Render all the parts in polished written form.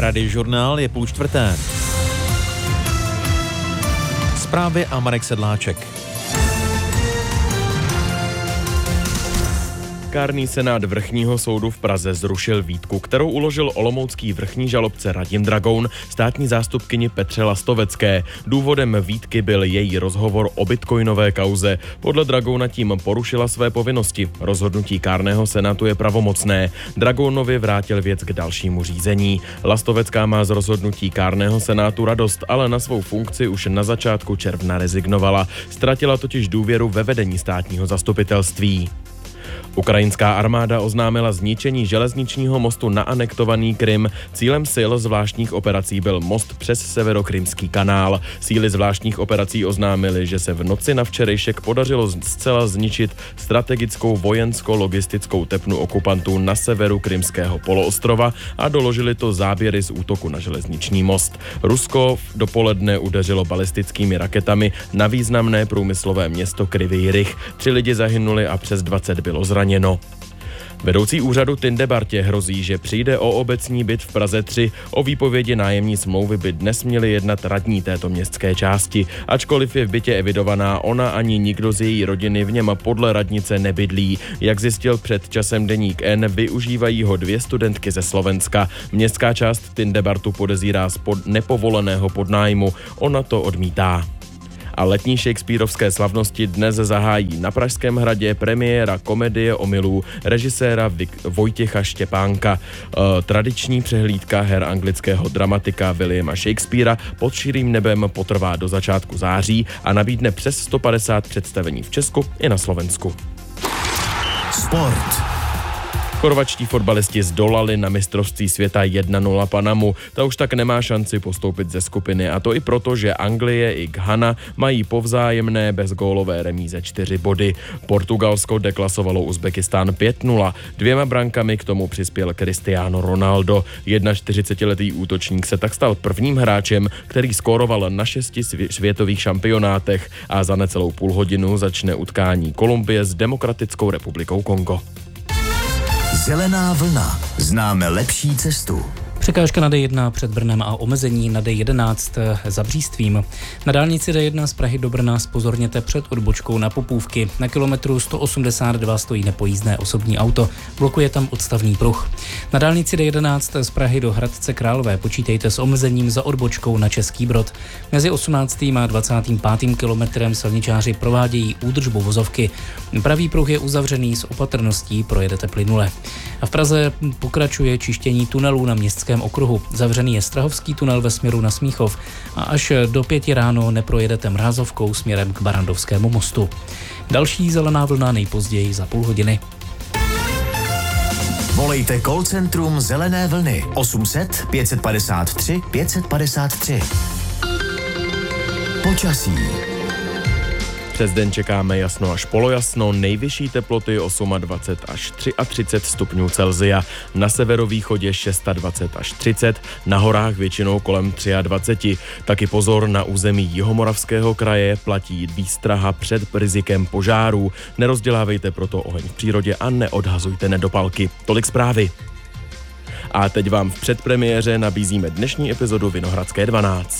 Radiožurnál je 3:30. Zprávy a Marek Sedláček. Kárný senát Vrchního soudu v Praze zrušil výtku, kterou uložil olomoucký vrchní žalobce Radim Dragoun státní zástupkyni Petře Lastovecké. Důvodem výtky byl její rozhovor o bitcoinové kauze. Podle Dragouna tím porušila své povinnosti. Rozhodnutí kárného senátu je pravomocné. Dragounovi vrátil věc k dalšímu řízení. Lastovecká má z rozhodnutí kárného senátu radost, ale na svou funkci už na začátku června rezignovala. Ztratila totiž důvěru ve vedení státního zastupitelství. Ukrajinská armáda oznámila zničení železničního mostu na anektovaný Krym. Cílem sil zvláštních operací byl most přes Severokrymský kanál. Síly zvláštních operací oznámily, že se v noci na včerejšek podařilo zcela zničit strategickou vojensko-logistickou tepnu okupantů na severu Krymského poloostrova a doložili to záběry z útoku na železniční most. Rusko dopoledne udeřilo balistickými raketami na významné průmyslové město Kryvý Rih. 3 lidi zahynuli a přes 20 bylo zraněno. Vedoucí úřadu Tindebartě hrozí, že přijde o obecní byt v Praze 3. O výpovědi nájemní smlouvy by dnes měli jednat radní této městské části. Ačkoliv je v bytě evidovaná, ona ani nikdo z její rodiny v něm podle radnice nebydlí. Jak zjistil před časem deník N, využívají ho 2 studentky ze Slovenska. Městská část Tindebartu podezírá z nepovoleného podnájmu. Ona to odmítá. A letní shakespearovské slavnosti dnes zahájí na Pražském hradě premiéra komedie omylů režiséra Vojtěcha Štěpánka. Tradiční přehlídka her anglického dramatika Williama Shakespeara pod širým nebem potrvá do začátku září a nabídne přes 150 představení v Česku i na Slovensku. Sport. Chorvatští fotbalisti zdolali na mistrovství světa 1-0 Panamu. Ta už tak nemá šanci postoupit ze skupiny, a to i proto, že Anglie i Ghana mají po vzájemné bezgólové remíze 4 body. Portugalsko deklasovalo Uzbekistán 5-0. 2 brankami k tomu přispěl Cristiano Ronaldo. 41letý útočník se tak stal prvním hráčem, který skóroval na 6 světových šampionátech, a za necelou půl hodinu začne utkání Kolumbie s Demokratickou republikou Kongo. Zelená vlna. Známe lepší cestu. Překážka na D1 před Brnem a omezení na D11 za Břístvím. Na dálnici D1 z Prahy do Brna zpozorněte před odbočkou na Popůvky. Na kilometru 182 stojí nepojízdné osobní auto. Blokuje tam odstavný pruh. Na dálnici D11 z Prahy do Hradce Králové počítejte s omezením za odbočkou na Český Brod. Mezi 18. a 25. kilometrem silničáři provádějí údržbu vozovky. Pravý pruh je uzavřený, s opatrností projedete plynule. A v Praze pokračuje čištění tunelů na Městském okruhu. Zavřený je Strahovský tunel ve směru na Smíchov a až do 5 ráno neprojedete Mrázovkou směrem k Barrandovskému mostu. Další zelená vlna nejpozději za půl hodiny. Volejte call centrum Zelené vlny 800 553 553. Počasí. Přes den čekáme jasno až polojasno, nejvyšší teploty 28 až 33 stupňů Celsia, na severovýchodě 26 až 30, na horách většinou kolem 23. Taky pozor, na území Jihomoravského kraje platí výstraha před rizikem požárů. Nerozdělávejte proto oheň v přírodě a neodhazujte nedopalky. Tolik zprávy. A teď vám v předpremiéře nabízíme dnešní epizodu Vinohradské 12.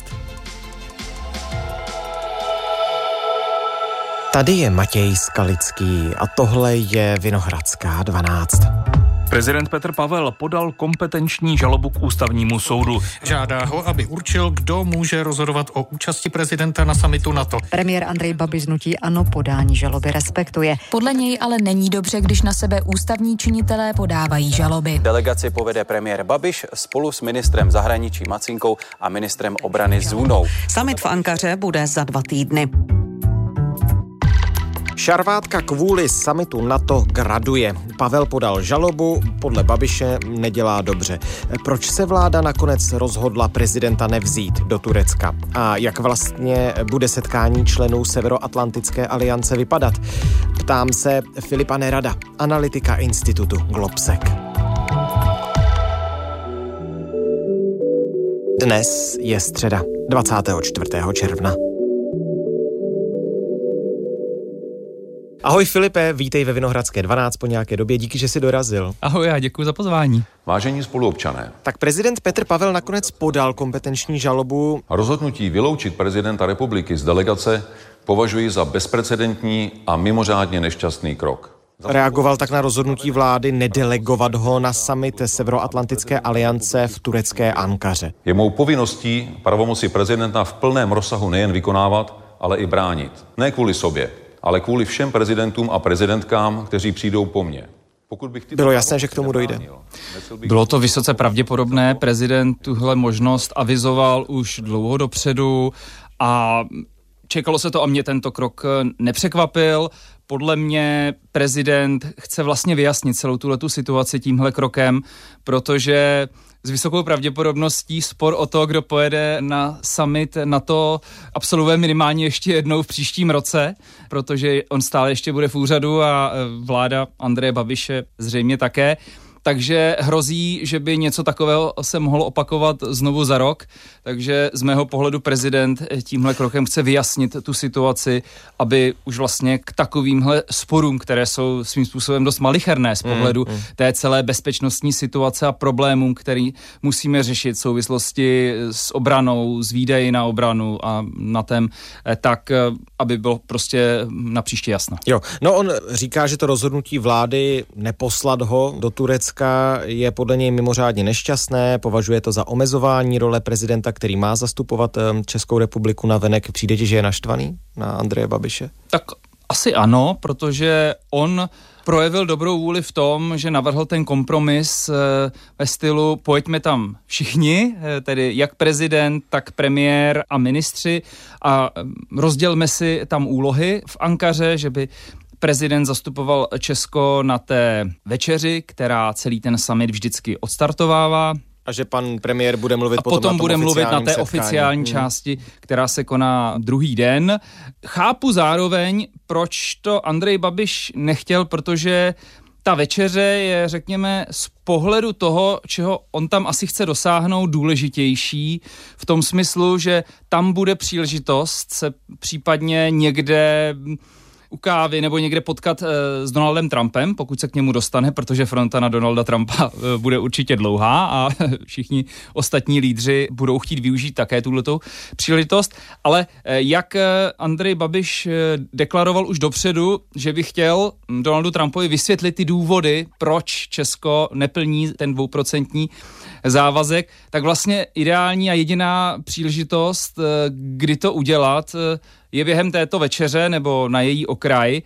Tady je Matěj Skalický a tohle je Vinohradská 12. Prezident Petr Pavel podal kompetenční žalobu k ústavnímu soudu. Žádá ho, aby určil, kdo může rozhodovat o účasti prezidenta na summitu NATO. Premiér Andrej Babiš z hnutí ANO podání žaloby respektuje. Podle něj ale není dobře, když na sebe ústavní činitelé podávají žaloby. Delegaci povede premiér Babiš spolu s ministrem zahraničí Macinkou a ministrem obrany Zůnou. Summit v Ankaře bude za 2 týdny. Šarvátka kvůli summitu NATO graduje. Pavel podal žalobu, podle Babiše nedělá dobře. Proč se vláda nakonec rozhodla prezidenta nevzít do Turecka? A jak vlastně bude setkání členů Severoatlantické aliance vypadat? Ptám se Filipa Nerada, analytika institutu Globsec. Dnes je středa, 24. června. Ahoj Filipe, vítej ve Vinohradské 12 po nějaké době, díky, že jsi dorazil. Ahoj a děkuji za pozvání. Vážení spoluobčané. Tak prezident Petr Pavel nakonec podal kompetenční žalobu. Rozhodnutí vyloučit prezidenta republiky z delegace považuji za bezprecedentní a mimořádně nešťastný krok. Reagoval tak na rozhodnutí vlády nedelegovat ho na summit Severoatlantické aliance v turecké Ankaře. Je mou povinností pravomoci prezidenta v plném rozsahu nejen vykonávat, ale i bránit. Ne kvůli sobě, ale kvůli všem prezidentům a prezidentkám, kteří přijdou po mně. Bylo jasné, že k tomu dojde. Bylo to vysoce pravděpodobné, prezident tuhle možnost avizoval už dlouho dopředu a čekalo se to a mě tento krok nepřekvapil. Podle mě prezident chce vlastně vyjasnit celou tuhletu situaci tímhle krokem, protože s vysokou pravděpodobností spor o to, kdo pojede na summit NATO, absolvuje minimálně ještě jednou v příštím roce, protože on stále ještě bude v úřadu a vláda Andreje Babiše zřejmě také. Takže hrozí, že by něco takového se mohlo opakovat znovu za rok. Takže z mého pohledu prezident tímhle krokem chce vyjasnit tu situaci, aby už vlastně k takovýmhle sporům, které jsou svým způsobem dost malicherné z pohledu té celé bezpečnostní situace a problémům, který musíme řešit v souvislosti s obranou, s výdaji na obranu a na tém, tak aby bylo prostě na příště jasno. Jo, no on říká, že to rozhodnutí vlády neposlat ho do Turecka je podle něj mimořádně nešťastné, považuje to za omezování role prezidenta, který má zastupovat Českou republiku navenek. Přijde ti, že je naštvaný na Andreje Babiše? Tak asi ano, protože on projevil dobrou vůli v tom, že navrhl ten kompromis ve stylu pojďme tam všichni, tedy jak prezident, tak premiér a ministři a rozdělme si tam úlohy v Ankaře, že by prezident zastupoval Česko na té večeři, která celý ten summit vždycky odstartovává. A že pan premiér bude mluvit potom bude mluvit na té oficiální části, která se koná druhý den. Chápu zároveň, proč to Andrej Babiš nechtěl, protože ta večeře je, řekněme, z pohledu toho, čeho on tam asi chce dosáhnout, důležitější v tom smyslu, že tam bude příležitost se případně někde u kávy nebo někde potkat s Donaldem Trumpem, pokud se k němu dostane, protože fronta na Donalda Trumpa bude určitě dlouhá a všichni ostatní lídři budou chtít využít také tuhletou příležitost. Ale jak Andrej Babiš deklaroval už dopředu, že by chtěl Donaldu Trumpovi vysvětlit ty důvody, proč Česko neplní ten 2% závazek, tak vlastně ideální a jediná příležitost, kdy to udělat, je během této večeře nebo na její okraj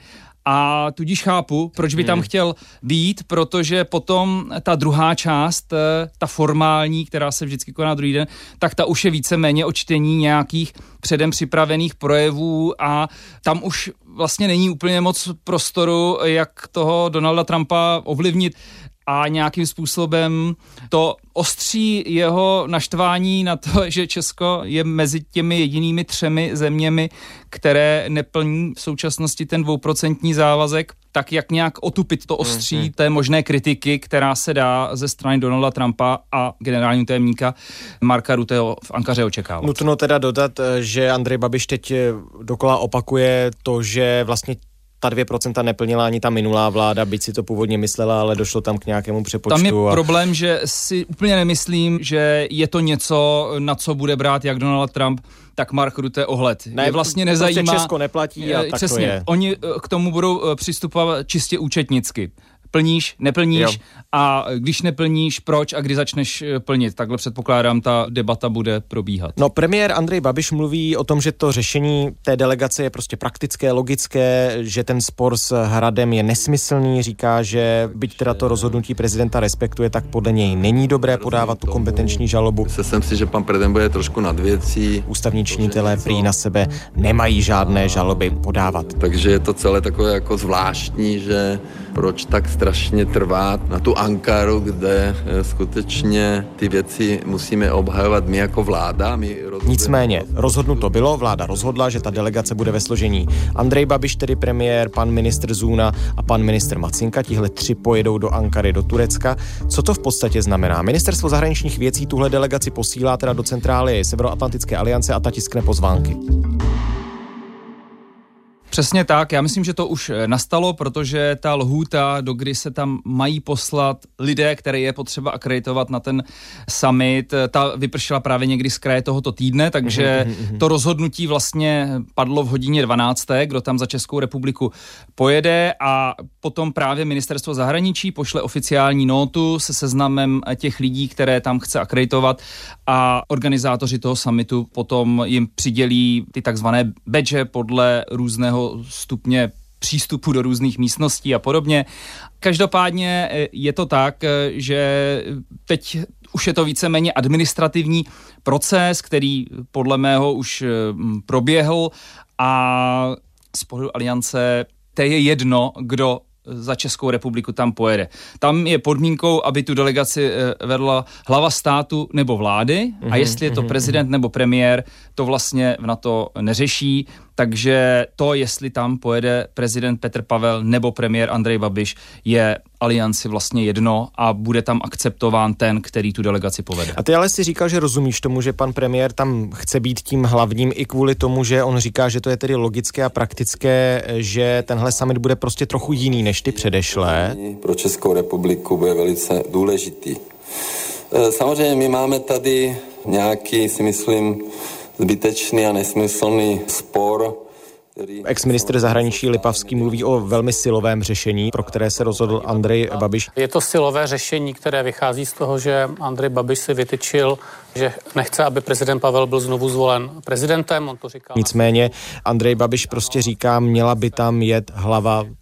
a tudíž chápu, proč by tam chtěl být, protože potom ta druhá část, ta formální, která se vždycky koná druhý den, tak ta už je víceméně o čtení nějakých předem připravených projevů a tam už vlastně není úplně moc prostoru, jak toho Donalda Trumpa ovlivnit a nějakým způsobem to ostří jeho naštvání na to, že Česko je mezi těmi jedinými 3 zeměmi, které neplní v současnosti ten 2% závazek, tak jak nějak otupit to ostří té možné kritiky, která se dá ze strany Donalda Trumpa a generálního tajemníka Marka Rutteho v Ankaře očekávat. Nutno teda dodat, že Andrej Babiš teď dokola opakuje to, že vlastně ta 2% neplnila ani ta minulá vláda, byť si to původně myslela, ale došlo tam k nějakému přepočtu. Tam je problém, že si úplně nemyslím, že je to něco, na co bude brát jak Donald Trump, tak Mark Rutte ohled. Ne, je vlastně nezajímá. Prostě Česko neplatí a tak přesně, to je. Oni k tomu budou přistupovat čistě účetnicky. Plníš, neplníš a když neplníš, proč a kdy začneš plnit. Takhle předpokládám, ta debata bude probíhat. No, premiér Andrej Babiš mluví o tom, že to řešení té delegace je prostě praktické, logické, že ten spor s Hradem je nesmyslný, říká, že byť teda to rozhodnutí prezidenta respektuje, tak podle něj není dobré podávat tu kompetenční žalobu. Myslím si, že pan prezident bude trošku nad věcí. Ústavní činitelé prý na sebe nemají žádné žaloby podávat. Takže je to celé takové jako zvláštní, že proč tak strašně trvat na tu Ankaru, kde skutečně ty věci musíme obhajovat my jako vláda. Nicméně rozhodnuto bylo, vláda rozhodla, že ta delegace bude ve složení Andrej Babiš, tedy premiér, pan ministr Zuna a pan ministr Macinka. Tihle 3 pojedou do Ankary, do Turecka. Co to v podstatě znamená? Ministerstvo zahraničních věcí tuhle delegaci posílá teda do centrály Severoatlantické aliance a ta tiskne pozvánky. Přesně tak, já myslím, že to už nastalo, protože ta lhůta, do kdy se tam mají poslat lidé, které je potřeba akreditovat na ten summit, ta vypršela právě někdy z kraje tohoto týdne, takže to rozhodnutí vlastně padlo v hodině 12, kdo tam za Českou republiku pojede, a potom právě ministerstvo zahraničí pošle oficiální nótu se seznamem těch lidí, které tam chce akreditovat, a organizátoři toho summitu potom jim přidělí ty takzvané badge podle různého stupně přístupu do různých místností a podobně. Každopádně je to tak, že teď už je to víceméně administrativní proces, který podle mého už proběhl, a z pohledu Aliance to je jedno, kdo za Českou republiku tam pojede. Tam je podmínkou, aby tu delegaci vedla hlava státu nebo vlády, a jestli je to prezident nebo premiér, to vlastně v NATO neřeší, takže to, jestli tam pojede prezident Petr Pavel nebo premiér Andrej Babiš, je Alianci vlastně jedno a bude tam akceptován ten, který tu delegaci povede. A ty ale si říkal, že rozumíš tomu, že pan premiér tam chce být tím hlavním i kvůli tomu, že on říká, že to je tedy logické a praktické, že tenhle summit bude prostě trochu jiný než ty předešlé. Pro Českou republiku bude velice důležitý. Samozřejmě my máme tady nějaký, si myslím, zbytečný a nesmyslný spor. Ex-ministr zahraničí Lipavský mluví o velmi silovém řešení, pro které se rozhodl Andrej Babiš. Je to silové řešení, které vychází z toho, že Andrej Babiš si vytyčil, že nechce, aby prezident Pavel byl znovu zvolen prezidentem, on to říkal. Nicméně Andrej Babiš prostě říká, měla by tam jet hlava